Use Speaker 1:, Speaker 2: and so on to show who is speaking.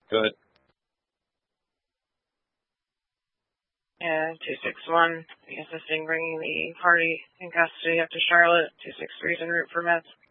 Speaker 1: Good.
Speaker 2: And 261, assisting bringing the party in custody up to Charlotte. 263 is en route for meds.